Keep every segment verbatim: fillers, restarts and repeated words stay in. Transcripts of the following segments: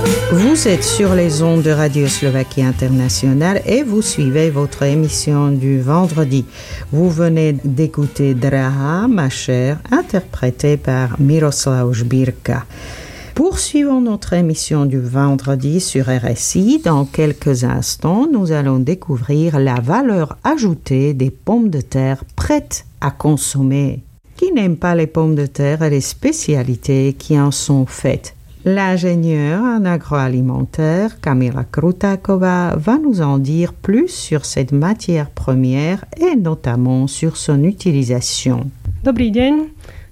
Vous êtes sur les ondes de Radio Slovaquie Internationale et vous suivez votre émission du vendredi. Vous venez d'écouter Drahá, ma chère, interprétée par Miroslav Žbírka. Poursuivons notre émission du vendredi sur R S I. Dans quelques instants, nous allons découvrir la valeur ajoutée des pommes de terre prêtes à consommer. Qui n'aime pas les pommes de terre et les spécialités qui en sont faites? L'ingénieure en agroalimentaire Kamila Krutáková va nous en dire plus sur cette matière première et notamment sur son utilisation. Dobrý deň.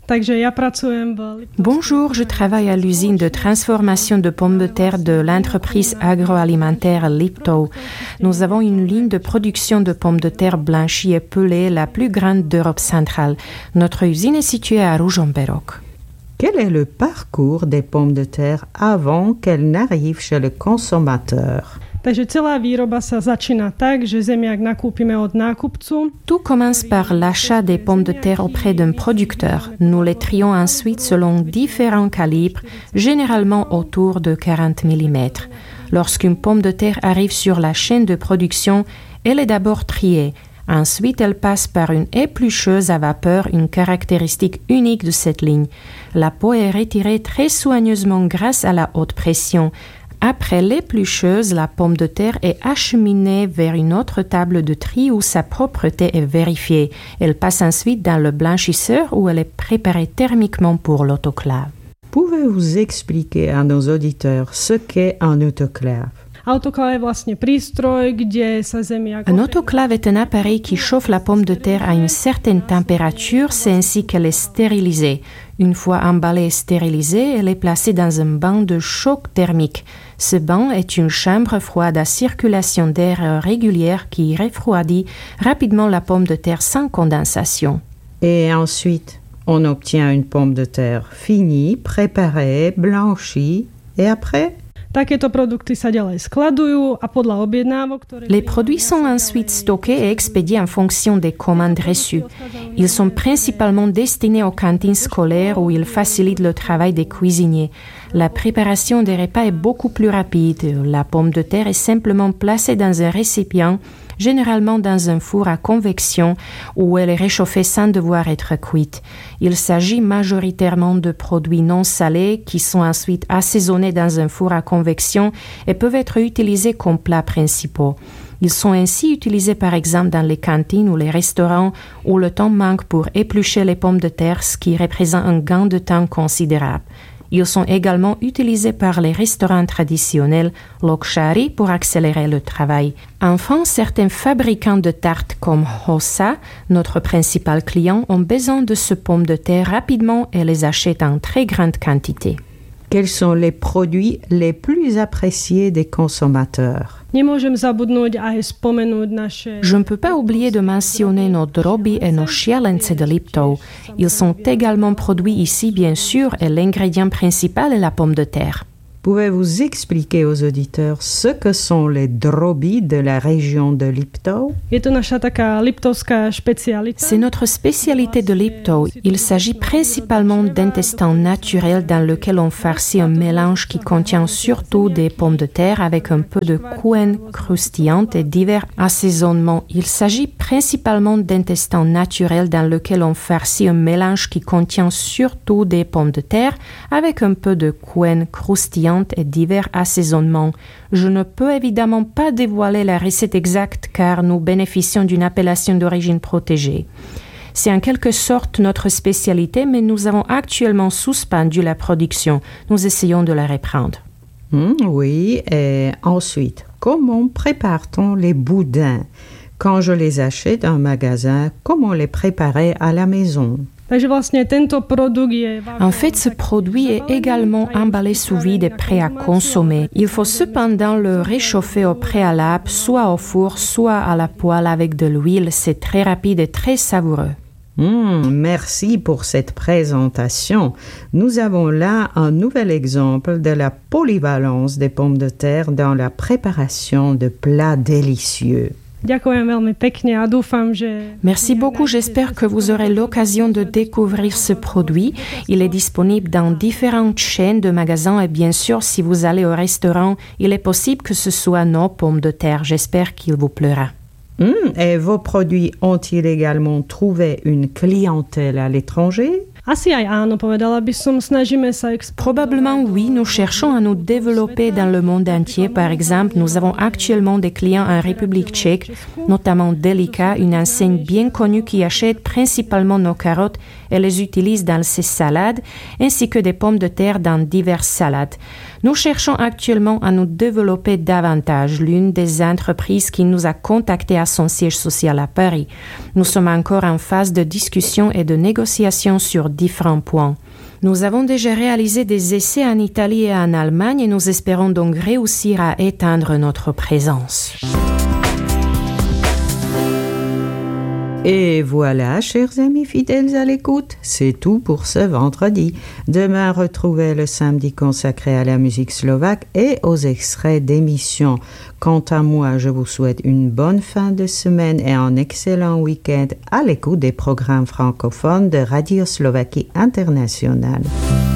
Bonjour, je travaille à l'usine de transformation de pommes de terre de l'entreprise agroalimentaire Liptov. Nous avons une ligne de production de pommes de terre blanchies et pelées, la plus grande d'Europe centrale. Notre usine est située à Ružomberok. Quel est le parcours des pommes de terre avant qu'elles n'arrivent chez le consommateur? Takže celá výroba sa začína tak, že zemiak nakúpime od nákupcu. Tout commence par l'achat des pommes de terre auprès d'un producteur. Nous les trions ensuite selon différents calibres, généralement autour de quarante millimètres. Lorsqu'une pomme de terre arrive sur la chaîne de production, elle est d'abord triée. Ensuite, elle passe par une éplucheuse à vapeur, une caractéristique unique de cette ligne. La peau est retirée très soigneusement grâce à la haute pression. Après l'éplucheuse, la pomme de terre est acheminée vers une autre table de tri où sa propreté est vérifiée. Elle passe ensuite dans le blanchisseur où elle est préparée thermiquement pour l'autoclave. Pouvez-vous expliquer à nos auditeurs ce qu'est un autoclave? Autoclave est vlastne prístroj, kde sa zemiak... Un autoclave est un appareil qui chauffe la pomme de terre à une certaine température, c'est ainsi qu'elle est stérilisée. Une fois emballée et stérilisée, elle est placée dans un banc de choc thermique. Ce banc est une chambre froide à circulation d'air régulière qui refroidit rapidement la pomme de terre sans condensation. Et ensuite, on obtient une pomme de terre finie, préparée, blanchie, et après... Takéto produkty sa ďalej skladujú a podľa objednávok, ktoré... Les produits sont ensuite stockés et expédiés en fonction des commandes reçues. Ils sont principalement destinés aux cantines scolaires où ils facilitent le travail des cuisiniers. La préparation des repas est beaucoup plus rapide. La pomme de terre est simplement placée dans un récipient, généralement dans un four à convection où elle est réchauffée sans devoir être cuite. Il s'agit majoritairement de produits non salés qui sont ensuite assaisonnés dans un four à convection et peuvent être utilisés comme plats principaux. Ils sont ainsi utilisés par exemple dans les cantines ou les restaurants où le temps manque pour éplucher les pommes de terre, ce qui représente un gain de temps considérable. Ils sont également utilisés par les restaurants traditionnels, lokšári, pour accélérer le travail. Enfin, certains fabricants de tartes comme Hossa, notre principal client, ont besoin de ce pomme de terre rapidement et les achètent en très grande quantité. Quels sont les produits les plus appréciés des consommateurs? Nemôžem zabudnúť aj spomenúť naše... Je ne peux pas oublier de mentionner nos droby et nos šialence de Liptov. Ils sont également produits ici, bien sûr, et l'ingrédient principal est la pomme de terre. Pouvez-vous expliquer aux auditeurs ce que sont les droby de la région de Liptov? Je to naša taká liptovská špecialita. C'est notre spécialité de Liptov. Il s'agit principalement d'intestin naturel dans lequel on farcit un mélange qui contient surtout des pommes de terre avec un peu de couenne croustillante et divers assaisonnements. Il s'agit principalement d'intestin naturel dans lequel on farcit un mélange qui contient surtout des pommes de terre avec un peu de couenne croustillante et divers assaisonnements. Je ne peux évidemment pas dévoiler la recette exacte car nous bénéficions d'une appellation d'origine protégée. C'est en quelque sorte notre spécialité, mais nous avons actuellement suspendu la production. Nous essayons de la reprendre. Mmh, oui, et ensuite, comment prépare-t-on les boudins? Quand je les achète en magasin, comment les préparer à la maison? En fait, ce produit est également emballé sous vide et prêt à consommer. Il faut cependant le réchauffer au préalable, soit au four, soit à la poêle avec de l'huile. C'est très rapide et très savoureux. Mmh, merci pour cette présentation. Nous avons là un nouvel exemple de la polyvalence des pommes de terre dans la préparation de plats délicieux. Ďakujem veľmi pekne a dúfam, že... Merci beaucoup, j'espère que vous aurez l'occasion de découvrir ce produit. Il est disponible dans différentes chaînes de magasins et bien sûr, si vous allez au restaurant, il est possible que ce soit nos pommes de terre. J'espère qu'il vous plaira. Mmh, et vos produits ont-ils également trouvé une clientèle à l'étranger? Asi aj áno, povedala by som, snažíme sa exportovať. Probablement oui, nous cherchons à nous développer dans le monde entier. Par exemple, nous avons actuellement des clients en République tchèque, notamment Delica, une enseigne bien connue qui achète principalement nos carottes et les utilise dans ses salades, ainsi que des pommes de terre dans diverses salades. Nous cherchons actuellement à nous développer davantage. L'une des entreprises qui nous a contactés à son siège social à Paris. Nous sommes encore en phase de discussion et de négociation sur différents points. Nous avons déjà réalisé des essais en Italie et en Allemagne et nous espérons donc réussir à étendre notre présence. Et voilà, chers amis fidèles à l'écoute, c'est tout pour ce vendredi. Demain, retrouvez le samedi consacré à la musique slovaque et aux extraits d'émissions. Quant à moi, je vous souhaite une bonne fin de semaine et un excellent week-end à l'écoute des programmes francophones de Radio Slovaquie Internationale.